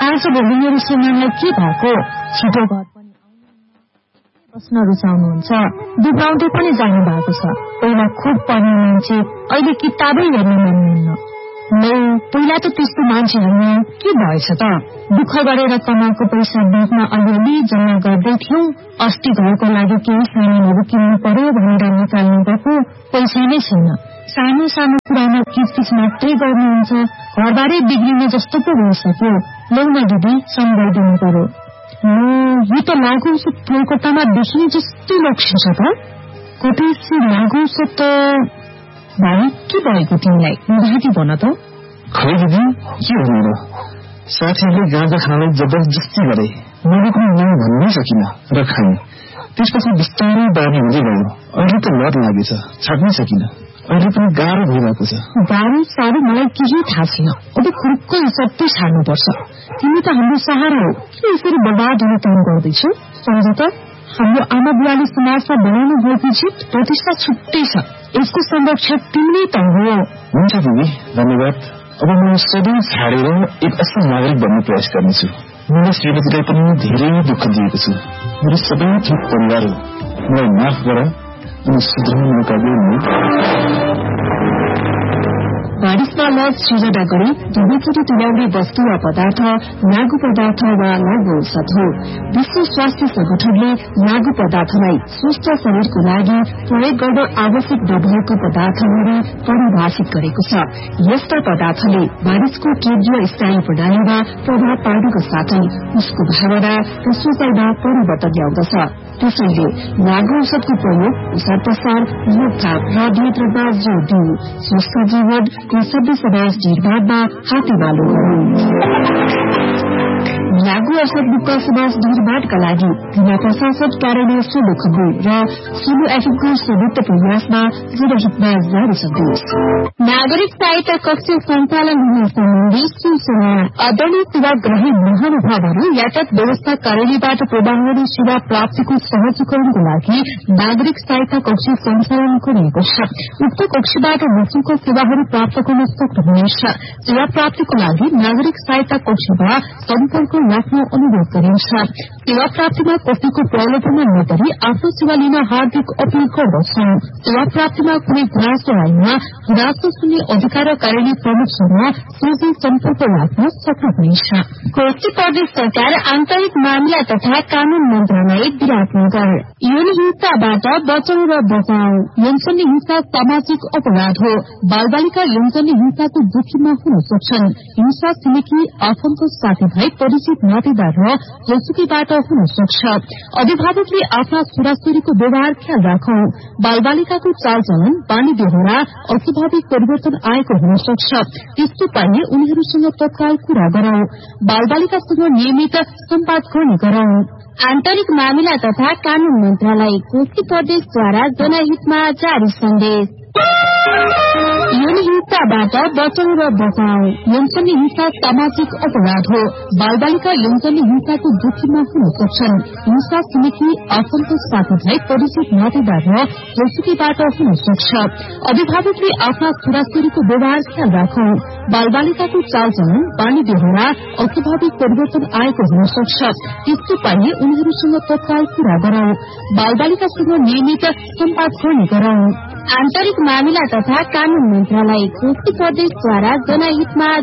आज भोलि मेरो श्रीमानलाई के भएको? छिटो घर पनि बस्न रुचाउनुहुन्छ, दुब्राउँदै पनि जानु भएको छ। पहिला खुब पढ्ने मान्छे अहिले किताबै हेर्न मान्नुहुन्न। पहिला त त्यस्तो मान्छेहरू के भएछ त? दुःख गरेर कमाएको पैसा ब्याङ्कमा अलिअलि जम्मा गर्दै थियौं। अस्ति घरको लागि केही सामानहरू किन्नु पर्यो भनेर निकाल्नु गएको पैसा नै छैन। सानो सानो कुरामा किचकिच मात्रै गर्नुहुन्छ। घरबारै बिग्रिने जस्तो पो भइसक्यो। लौ न दिदी, सम्झाइदिनु पर्यो। यो त लागु औषध कोलकातामा देखिने जस्तो लक्षण छ त। कतै लागु औषध त भाइ के भएको तिमीलाई? घाँटी भन त। खै दिदी, के भन्नु र? साथीहरूले गाँजा खानलाई जबरजस्ती गरे। मैले पनि नाम भन्नै सकिनँ र खाएँ। त्यसपछि बिस्तारै बानी हुँदै गयो। अहिले त लत लागेछ, छाड्नै सकिनँ। अहिले पनि गाह्रो भइरहेको छ। गाह्रो साह्रो मलाई केही थाहा छैन। अब खुरुक्क सबै छाड्नुपर्छ। तिमी त हाम्रो सहारा हो। के यसरी बर्बाद हुने काम गर्दैछौ? सम्झ त, हाम्रो आमा बुवाले समाजमा बनाउनु भएको जित प्रतिष्ठा छुट्टै छ। यसको संरक्षक तिमी त हो। हुन्छ दिदी, धन्यवाद। अब म सबै छाडेर एक असल नागरिक बन्ने प्रयास गर्नेछु। मैले श्रीमतीलाई पनि धेरै दुःख दिएको छु। मेरो सबै थोक परिवार हो। मलाई माफ गर अनि सुधार्ने मौका दिनु। बारिशमा लज सृजना गरी दुवैचोटि तुल्याउने वस्तु वा पदार्थ लागू पदार्थ वा लागू औषध हो। विश्व स्वास्थ्य संगठनले लागू पदार्थलाई स्वस्थ शरीरको लागि प्रयोग गर्न आवश्यक नभएको पदार्थहरू परिभाषित गरेको छ। यस्ता पदार्थले मानिसको केन्द्रीय स्नायु प्रणालीमा प्रभाव पार्नुको साथै उसको भावना र सोचाइमा परिवर्तन ल्याउँदछ। त्यसैले लागू औषधको प्रयोग, प्रसार प्रसार, रोकथाम र नियन्त्रणमा जोड़ दिनु स्वस्थ जीवन सभ्य समाज निर्माणमा हातेमालो गरौं। लागू औषध मुक्त समाज निर्माणका लागि जिल्ला प्रशासन कार्यालय सोलुखुम्बु र सोलु एफएमको संयुक्त प्रयासमा जनहितमा जारी सन्देश। नागरिक सहायता कक्ष सञ्चालन हुने सम्बन्धी सूचना। आदरणीय सेवाग्राही महानुभावहरू, यातायात व्यवस्था कार्यालयबाट प्रवाहहरू सेवा प्राप्तिको सहजीकरणको लागि नागरिक सहायता कक्ष सञ्चालन गरिएको छ। उक्त कक्षबाट निःशुल्क सेवाहरू प्राप्त गर्न सक्नुहुनेछ। सेवा प्राप्तिको लागि नागरिक सहायता कक्षमा सम्पर्क राख्न अनुरोध गरिन्छ। सेवा प्राप्तिमा कसैको प्रलोभनमा नगरी आफ्नो सेवा लिन हार्दिक अपील गर्दछौ। सेवा प्राप्तिमा कुनै गुनासो आएमा गुनासो सुन्ने अधिकार कार्यालय प्रमुखसँग सोझै सम्पर्क राख्न सक्नुहुनेछ। कोशी प्रदेश सरकार आन्तरिक मामिला तथा कानून मन्त्रालय विराटनगर। यौन हिंसाबाट बचाउ र बचाउ। यौनजन्य हिंसा सामाजिक अपराध हो। बालबालिका यौनजन्य हिंसाको जोखिममा हुन सक्छन्। हिंसा छिमेकी, आफन्त, साथीभाइ, परिचित, नातेदार र जसुकीबाट हुन सक्छ। अभिभावकले आफ्ना छोराछोरीको व्यवहार ख्याल राखौं। बालबालिकाको चालचलन, बानी बेहोरा, अस्वाभाविक परिवर्तन आएको हुन सक्छ। त्यस्तो पाइए उनीहरूसँग तत्काल कुरा गरौं। बालबालिकासँग नियमित सम्वाद गर्ने गरौं। आन्तरिक मामिला तथा कानून मन्त्रालय कोशी प्रदेशद्वारा जनहितमा जारी सन्देश। यौन हिंसाबाट बचाउ र बचाउ। यौनजन्य हिंसा सामाजिक अपराध हो। बालबालिका यौनजन्य हिंसाको जोखिममा हुन सक्छन्। हिंसा छिमेकी, आफन्त, साथीभाइ, परिचित, नातेदार र जसुकीबाट हुन सक्छ। अभिभावकले आफ्ना छोराछोरीको व्यवहार ख्याल राखौं। बालबालिकाको चालचलन, बानी बेहोरा, अस्वाभाविक परिवर्तन आएको हुन सक्छ। त्यस्तो पाइए उनीहरूसँग तत्काल कुरा गरौं। बालबालिकासँग नियमित सम्वाद गर्ने गरौं। आन्तरिक मामिला तथा कानून मन्त्रालय कोशी प्रदेशद्वारा जनहितमा